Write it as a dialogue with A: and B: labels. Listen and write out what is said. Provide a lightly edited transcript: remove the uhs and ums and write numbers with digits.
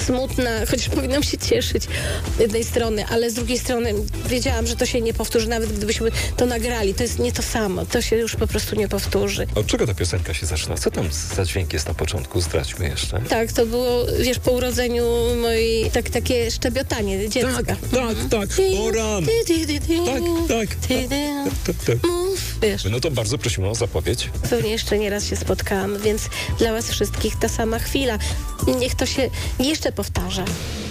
A: smutna, chociaż powinnam się cieszyć z jednej strony, ale z drugiej strony wiedziałam, że to się nie powtórzy, nawet gdybyśmy to nagrali. To jest nie to samo. To się już po prostu nie powtórzy.
B: Od czego ta piosenka się zaczyna? Co tam za dźwięk jest na początku? Zdradźmy jeszcze.
A: Tak, to było, wiesz, po urodzeniu mojej, takie szczebiotanie dziecka.
B: Tak. O ran. Tak.
A: Mów, wiesz.
B: No to bardzo prosimy o zapowiedź.
A: Pewnie jeszcze nie raz się spotkałam, więc dla was wszystkich ta sama chwila. Niech to się jeszcze powtarza.